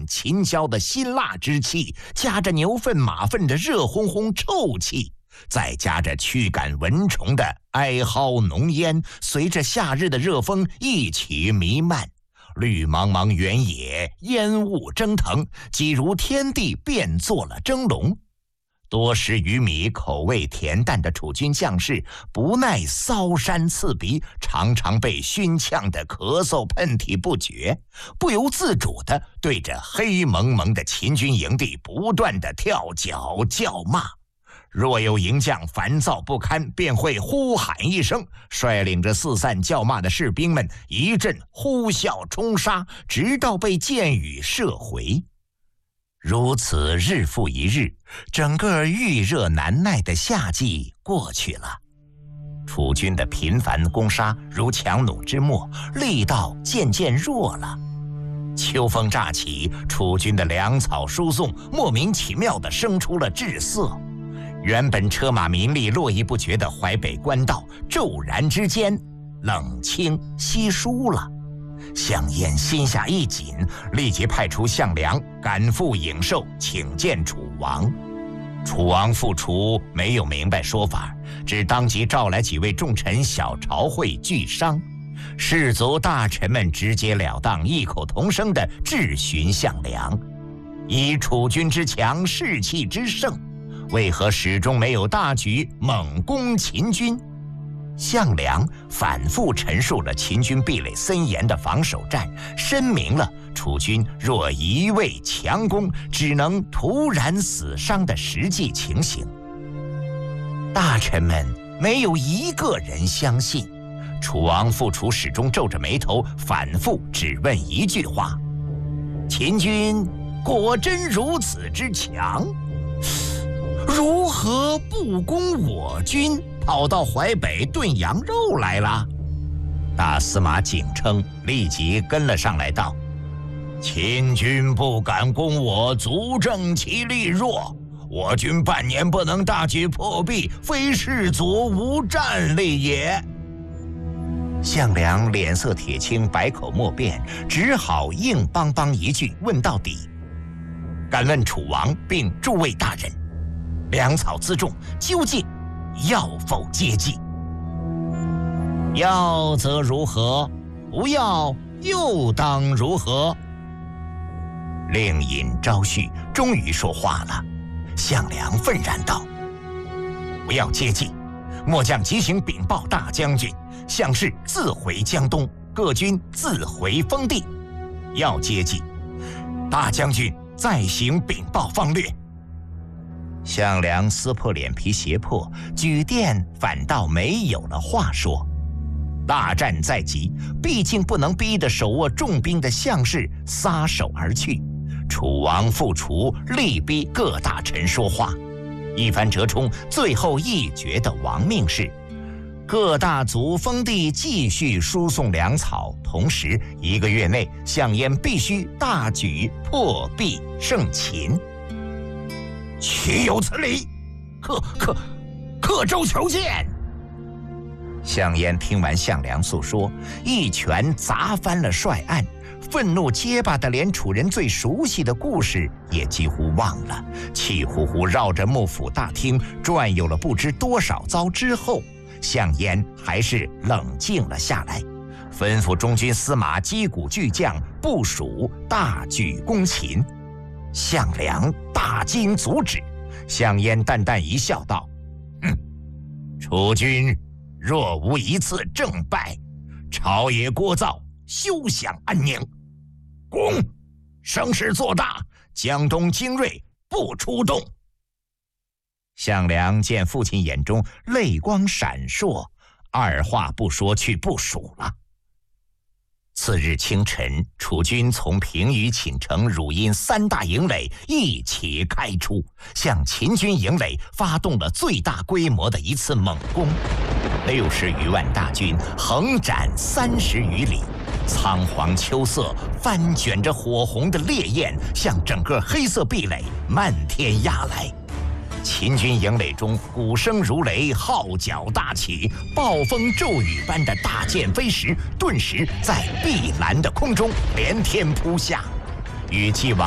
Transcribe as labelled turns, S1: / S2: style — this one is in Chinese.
S1: 秦椒的辛辣之气，夹着牛粪马粪的热烘烘臭气，再夹着驱赶蚊虫的哀嚎浓烟，随着夏日的热风一起弥漫。绿茫茫原野，烟雾蒸腾，几如天地变作了蒸笼。多食鱼米，口味恬淡的楚军将士不耐骚膻刺鼻，常常被熏呛得咳嗽喷嚏不绝，不由自主地对着黑蒙蒙的秦军营地不断地跳脚叫骂。若有营将烦躁不堪，便会呼喊一声，率领着四散叫骂的士兵们一阵呼啸冲杀，直到被箭雨射回。如此日复一日，整个预热难耐的夏季过去了。楚军的频繁攻杀如强弩之末，力道渐渐弱了。秋风乍起，楚军的粮草输送莫名其妙地生出了滞涩，原本车马民力络绎不绝的淮北官道骤然之间冷清稀疏了。项燕心下一紧，立即派出项梁赶赴颍寿请见楚王。楚王复楚没有明白说法，只当即召来几位重臣小朝会聚商。士族大臣们直截了当异口同声地质询项梁，以楚军之强，士气之盛，为何始终没有大举猛攻秦军？项梁反复陈述了秦军壁垒森严的防守战，申明了楚军若一味强攻，只能突然死伤的实际情形。大臣们没有一个人相信。楚王复楚始终皱着眉头，反复只问一句话：秦军果真如此之强？如何不攻我军，跑到淮北炖羊肉来了？大司马景称立即跟了上来道：秦军不敢攻我，足证其力弱。我军半年不能大举破壁，非士卒无战力也。项梁脸色铁青，百口莫辩，只好硬邦邦一句问到底：敢问楚王并诸位大人，粮草辎重究竟要否接济？要则如何？不要又当如何？令尹昭绪终于说话了。项梁愤然道：不要接济，末将即行禀报大将军，项氏自回江东，各军自回封地。要接济，大将军再行禀报方略。项梁撕破脸皮胁迫，举殿反倒没有了话说。大战在即，毕竟不能逼得手握重兵的项氏撒手而去。楚王复楚力逼各大臣说话，一番折冲，最后一决的亡命是各大族封地继续输送粮草，同时1个月内项燕必须大举破壁胜秦。岂有此理！刻舟求剑！项燕听完项梁诉说，一拳砸翻了帅案，愤怒结巴的连楚人最熟悉的故事也几乎忘了，气呼呼绕着幕府大厅转悠了不知多少遭之后，项燕还是冷静了下来，吩咐中军司马击鼓巨将部署大举攻秦。项梁大惊阻止，项燕淡淡一笑道：楚军若无一次正败，朝野聒噪，休享安宁。攻！声势做大，江东精锐不出动。项梁见父亲眼中泪光闪烁，二话不说去部署了。次日清晨，楚军从平舆、寝城、汝阴3大营垒一起开出，向秦军营垒发动了最大规模的一次猛攻。60余万大军横展30余里，苍黄秋色翻卷着火红的烈焰，向整个黑色壁垒漫天压来。秦军营垒中鼓声如雷，号角大起，暴风骤雨般的大箭飞时，顿时在碧蓝的空中连天扑下。与既往